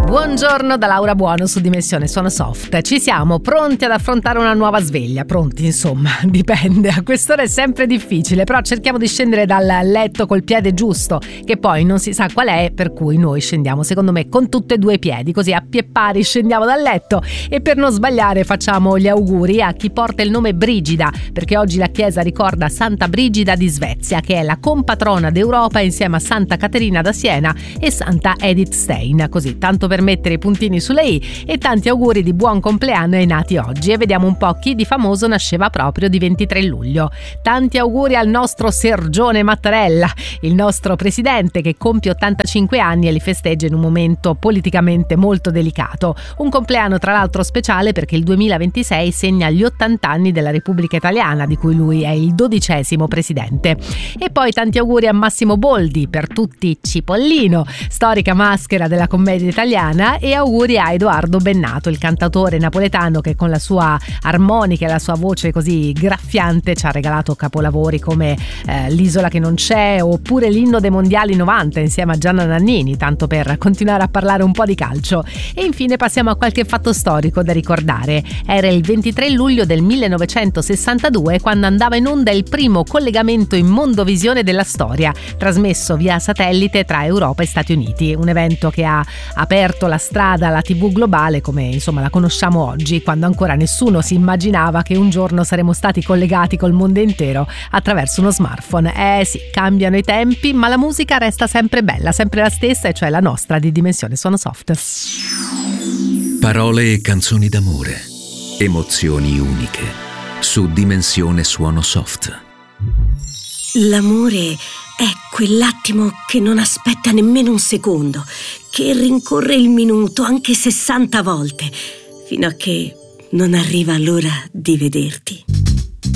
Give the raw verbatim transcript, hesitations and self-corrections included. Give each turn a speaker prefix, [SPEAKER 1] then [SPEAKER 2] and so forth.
[SPEAKER 1] Buongiorno da Laura Buono su Dimensione Suono Soft. Ci siamo pronti ad affrontare una nuova sveglia? Pronti, insomma, dipende. A quest'ora è sempre difficile, però cerchiamo di scendere dal letto col piede giusto, che poi non si sa qual è, per cui noi scendiamo, secondo me, con tutti e due i piedi, così a pie pari scendiamo dal letto. E per non sbagliare facciamo gli auguri a chi porta il nome Brigida, perché oggi la Chiesa ricorda Santa Brigida di Svezia, che è la compatrona d'Europa insieme a Santa Caterina da Siena e Santa Edith Stein. Così, tanto per mettere i puntini sulle i, e tanti auguri di buon compleanno ai nati oggi. E vediamo un po' chi di famoso nasceva proprio di ventitré luglio. Tanti auguri al nostro Sergione Mattarella, il nostro presidente che compie ottantacinque anni e li festeggia in un momento politicamente molto delicato. Un compleanno tra l'altro speciale perché il duemilaventisei segna gli ottanta anni della Repubblica Italiana, di cui lui è il dodicesimo presidente. E poi tanti auguri a Massimo Boldi, per tutti Cipollino, storica maschera della commedia italiana, e auguri a Edoardo Bennato, il cantautore napoletano che con la sua armonica e la sua voce così graffiante ci ha regalato capolavori come eh, L'isola che non c'è, oppure l'inno dei mondiali novanta insieme a Gianna Nannini, tanto per continuare a parlare un po' di calcio. E infine passiamo a qualche fatto storico da ricordare. Era il ventitré luglio del millenovecentosessantadue quando andava in onda il primo collegamento in mondovisione della storia, trasmesso via satellite tra Europa e Stati Uniti, un evento che ha aperto la strada alla tivù globale come insomma la conosciamo oggi, quando ancora nessuno si immaginava che un giorno saremmo stati collegati col mondo intero attraverso uno smartphone. Eh sì, cambiano i tempi, ma la musica resta sempre bella, sempre la stessa, e cioè la nostra di Dimensione Suono Soft.
[SPEAKER 2] Parole e canzoni d'amore, emozioni uniche su Dimensione Suono Soft.
[SPEAKER 3] L'amore è quell'attimo che non aspetta nemmeno un secondo, che rincorre il minuto anche sessanta volte, fino a che non arriva l'ora di vederti.